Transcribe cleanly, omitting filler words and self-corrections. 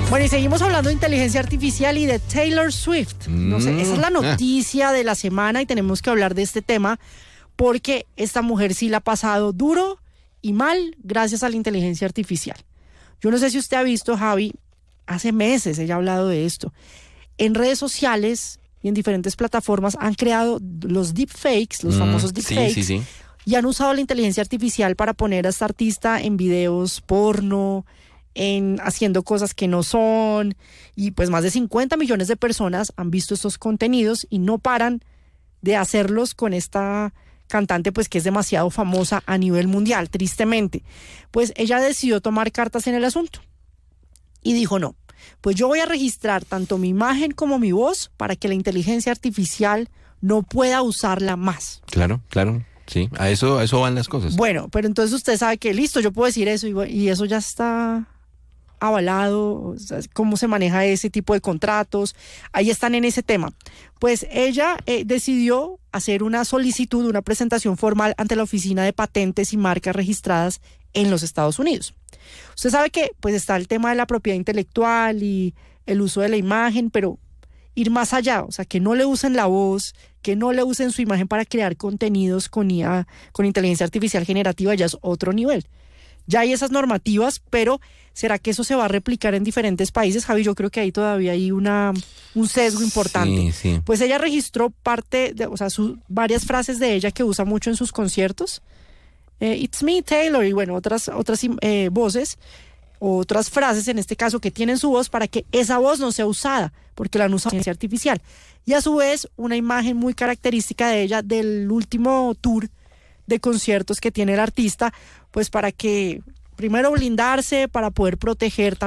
Bueno, y seguimos hablando de inteligencia artificial y de Taylor Swift. No sé, esa es la noticia de la semana y tenemos que hablar de este tema porque esta mujer sí la ha pasado duro y mal gracias a la inteligencia artificial. Yo no sé si usted ha visto, Javi, hace meses ella ha hablado de esto. En redes sociales y en diferentes plataformas han creado los deepfakes, los famosos deepfakes, sí. y han usado la inteligencia artificial para poner a esta artista en videos porno, haciendo cosas que no son, y pues más de 50 millones de personas han visto estos contenidos y no paran de hacerlos con esta cantante pues que es demasiado famosa a nivel mundial, tristemente. Pues ella decidió tomar cartas en el asunto y dijo no, pues yo voy a registrar tanto mi imagen como mi voz para que la inteligencia artificial no pueda usarla más. Claro, sí, a eso van las cosas. Bueno, pero entonces usted sabe que listo, yo puedo decir eso y eso ya está avalado, o sea, cómo se maneja ese tipo de contratos, ahí están en ese tema. Pues ella decidió hacer una solicitud, una presentación formal ante la Oficina de Patentes y Marcas Registradas en los Estados Unidos. Usted sabe que pues está el tema de la propiedad intelectual y el uso de la imagen, pero ir más allá, o sea, que no le usen la voz, que no le usen su imagen para crear contenidos con IA, con inteligencia artificial generativa, ya es otro nivel. Ya hay esas normativas, pero ¿será que eso se va a replicar en diferentes países, Javi? Yo creo que ahí todavía hay un sesgo importante. Sí. Pues ella registró varias frases de ella que usa mucho en sus conciertos. It's me, Taylor, y bueno, otras voces, otras frases en este caso que tienen su voz para que esa voz no sea usada, porque la han usado en inteligencia artificial. Y a su vez, una imagen muy característica de ella del último tour de conciertos que tiene el artista, pues para que primero blindarse, para poder proteger también